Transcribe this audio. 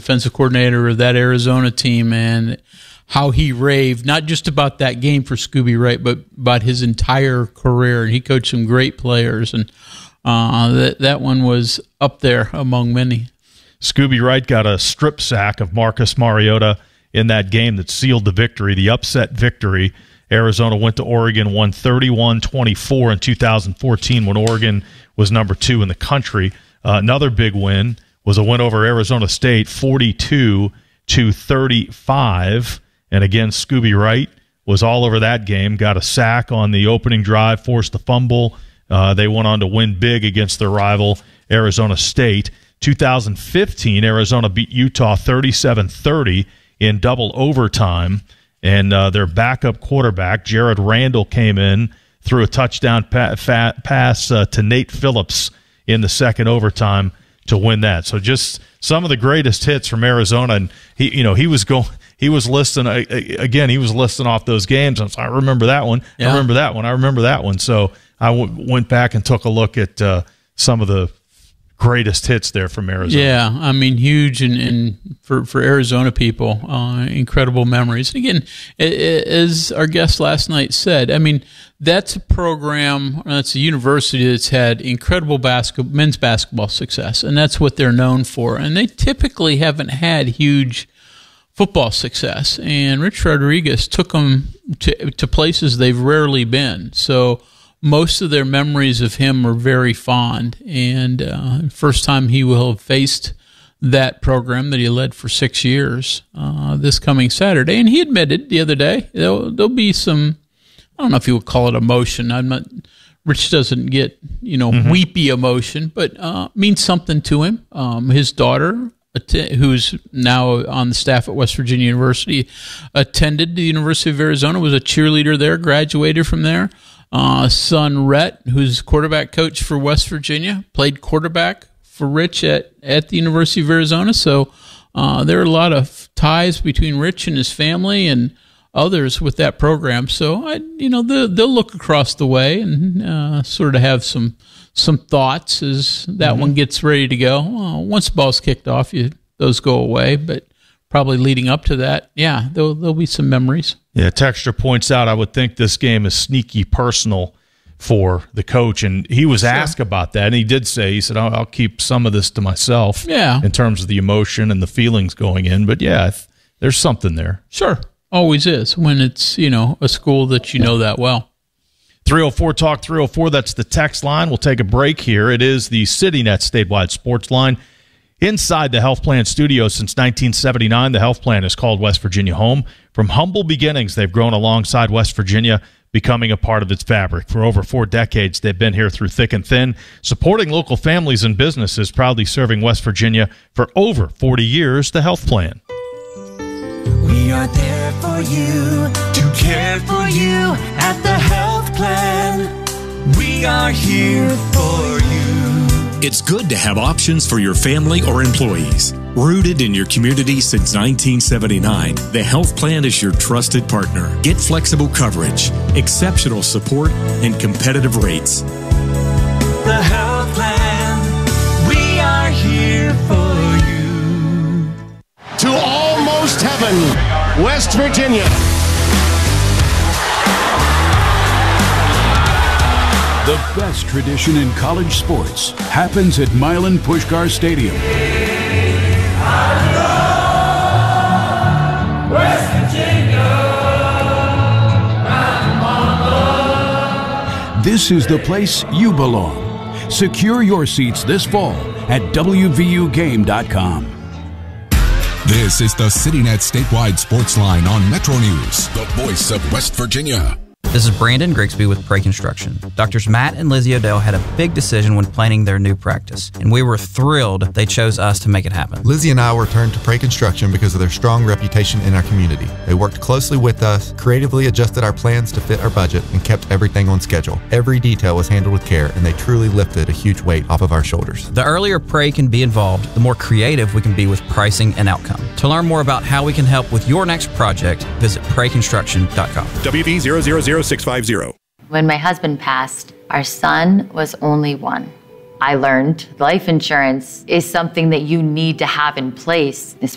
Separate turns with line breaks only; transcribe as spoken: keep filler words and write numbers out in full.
defensive coordinator of that Arizona team, and how he raved, not just about that game for Scooby Wright, but about his entire career. And he coached some great players, and uh, that, that one was up there among many.
Scooby Wright got a strip sack of Marcus Mariota in that game that sealed the victory, the upset victory. Arizona went to Oregon, won thirty-one twenty-four in two thousand fourteen when Oregon was number two in the country. Uh, another big win was a win over Arizona State, forty-two to thirty-five. And again, Scooby Wright was all over that game, got a sack on the opening drive, forced a fumble. Uh, they went on to win big against their rival, Arizona State. two thousand fifteen, Arizona beat Utah thirty-seven thirty in double overtime. And uh, their backup quarterback, Jared Randall, came in, threw a touchdown pa- fa- pass uh, to Nate Phillips in the second overtime to win that. So just some of the greatest hits from Arizona. And he, you know, he was going, he was listing uh, again. He was listing off those games. And so I remember that one. Yeah. I remember that one. I remember that one. So I w- went back and took a look at uh, some of the greatest hits there from Arizona.
Yeah, I mean, huge, and, and for, for Arizona people, uh, incredible memories. And again, as our guest last night said, I mean, that's a program, that's a university that's had incredible basketball, men's basketball success, and that's what they're known for. And they typically haven't had huge football success, and Rich Rodriguez took them to, to places they've rarely been. So most of their memories of him are very fond, and uh, first time he will have faced that program that he led for six years uh, this coming Saturday. And he admitted the other day there'll, there'll be some, I don't know if you would call it emotion. I'm not. Rich doesn't get you know mm-hmm. weepy emotion, but uh, means something to him. Um, his daughter, who's now on the staff at West Virginia University, attended the University of Arizona, was a cheerleader there, graduated from there. Uh, son Rhett, who's quarterback coach for West Virginia, played quarterback for Rich at, at the University of Arizona. So uh, there are a lot of ties between Rich and his family and others with that program. So I, you know, they'll, they'll look across the way and uh, sort of have some some thoughts as that mm-hmm. one gets ready to go. Uh, once the ball's kicked off, you those go away, but probably leading up to that, yeah, there'll, there'll be some memories.
Yeah, Texture points out, I would think this game is sneaky personal for the coach, and he was sure. asked about that, and he did say, he said, I'll, I'll keep some of this to myself
yeah.
in terms of the emotion and the feelings going in, but yeah, there's something there.
Sure, always is when it's, you know, a school that you know that well.
three oh four Talk three oh four, that's the text line. We'll take a break here. It is the CityNet statewide sports line. Inside the Health Plan studio since nineteen seventy-nine, the Health Plan is called West Virginia home. From humble beginnings, they've grown alongside West Virginia, becoming a part of its fabric. For over four decades, they've been here through thick and thin, supporting local families and businesses, proudly serving West Virginia for over forty years. The Health Plan.
We are there for you, to care for you at the Health Plan. We are here for you.
It's good to have options for your family or employees. Rooted in your community since nineteen seventy-nine, the Health Plan is your trusted partner. Get flexible coverage, exceptional support, and competitive rates.
The Health Plan, we are here for you.
To almost heaven, West Virginia.
The best tradition in college sports happens at Milan Puskar Stadium.
West Virginia,
This is the place you belong. Secure your seats this fall at W V U game dot com.
This is the CityNet statewide sports line on Metro News, the voice of West Virginia.
This is Brandon Grigsby with Prey Construction. Doctors Matt and Lizzie Odell had a big decision when planning their new practice, and we were thrilled they chose us to make it happen.
Lizzie and I were turned to Prey Construction because of their strong reputation in our community. They worked closely with us, creatively adjusted our plans to fit our budget, and kept everything on schedule. Every detail was handled with care, and they truly lifted a huge weight off of our shoulders.
The earlier Prey can be involved, the more creative we can be with pricing and outcome. To learn more about how we can help with your next project, visit prey construction dot com.
W V zero zero zero six five zero.
When my husband passed, our son was only one. I learned life insurance is something that you need to have in place, especially